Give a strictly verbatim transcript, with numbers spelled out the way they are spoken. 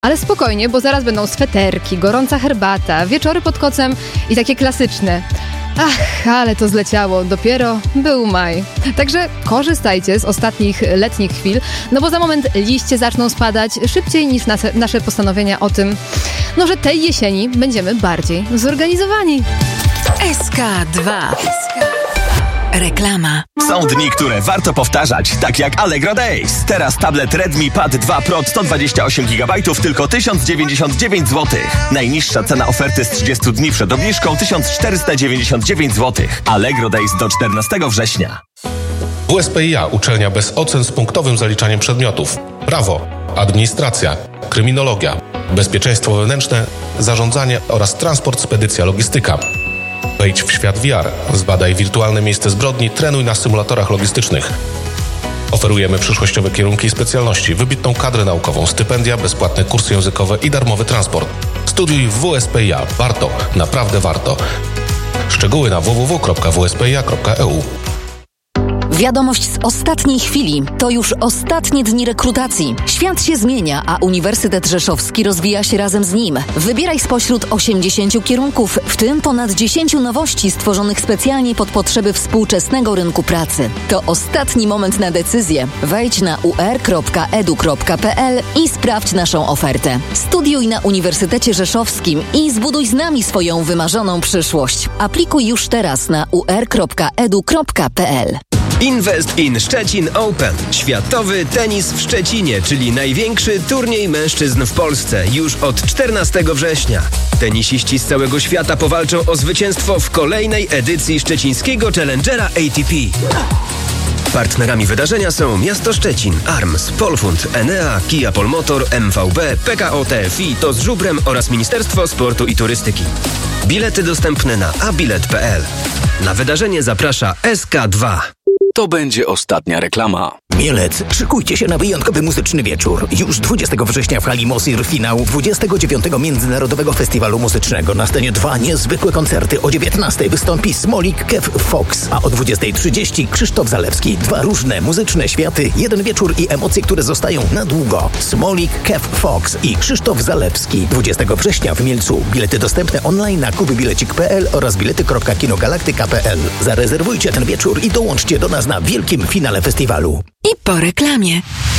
Ale spokojnie, bo zaraz będą sweterki, gorąca herbata, wieczory pod kocem i takie klasyczne. Ach, ale to zleciało, dopiero był maj. Także korzystajcie z ostatnich letnich chwil, no bo za moment liście zaczną spadać szybciej niż nasze, nasze postanowienia o tym, no że tej jesieni będziemy bardziej zorganizowani. S K dwa. Reklama. Są dni, które warto powtarzać, tak jak Allegro Days. Teraz tablet Redmi Pad dwa Pro sto dwadzieścia osiem gigabajtów tylko tysiąc dziewięćdziesiąt dziewięć złotych. Najniższa cena oferty z trzydziestu dni przed obniżką tysiąc czterysta dziewięćdziesiąt dziewięć złotych. Allegro Days do czternastego września. W S P I A uczelnia bez ocen z punktowym zaliczaniem przedmiotów. Prawo, administracja, kryminologia, bezpieczeństwo wewnętrzne, zarządzanie oraz transport, spedycja, logistyka. Wejdź w świat V R, zbadaj wirtualne miejsce zbrodni, trenuj na symulatorach logistycznych. Oferujemy przyszłościowe kierunki i specjalności, wybitną kadrę naukową, stypendia, bezpłatne kursy językowe i darmowy transport. Studiuj w W S P I A. Warto, naprawdę warto. Szczegóły na w w w kropka w s p i a kropka e u. Wiadomość z ostatniej chwili. To już ostatnie dni rekrutacji. Świat się zmienia, a Uniwersytet Rzeszowski rozwija się razem z nim. Wybieraj spośród osiemdziesięciu kierunków, w tym ponad dziesięciu nowości stworzonych specjalnie pod potrzeby współczesnego rynku pracy. To ostatni moment na decyzję. Wejdź na u r kropka e d u kropka p l i sprawdź naszą ofertę. Studiuj na Uniwersytecie Rzeszowskim i zbuduj z nami swoją wymarzoną przyszłość. Aplikuj już teraz na u r kropka e d u kropka p l. Invest in Szczecin Open. Światowy tenis w Szczecinie, czyli największy turniej mężczyzn w Polsce, już od czternastego września. Tenisiści z całego świata powalczą o zwycięstwo w kolejnej edycji szczecińskiego Challengera A T P. Partnerami wydarzenia są Miasto Szczecin, Arms, Polfund, Enea, Kia Polmotor, M V B, P K O T F I, to z Żubrem oraz Ministerstwo Sportu i Turystyki. Bilety dostępne na a bilet kropka p l. Na wydarzenie zaprasza S K dwa. To będzie ostatnia reklama. Mielec, szykujcie się na wyjątkowy muzyczny wieczór. Już dwudziestego września w hali Mosir finał dwudziestego dziewiątego Międzynarodowego Festiwalu Muzycznego. Na scenie dwa niezwykłe koncerty. O dziewiętnastej wystąpi Smolik, Kev Fox, a o dwudziestej trzydzieści Krzysztof Zalewski. Dwa różne muzyczne światy, jeden wieczór i emocje, które zostają na długo. Smolik, Kev Fox i Krzysztof Zalewski. dwudziestego września w Mielcu. Bilety dostępne online na kubybilecik kropka p l oraz bilety kropka kinogalaktyka kropka p l. Zarezerwujcie ten wieczór i dołączcie do nas na wielkim finale festiwalu. I po reklamie.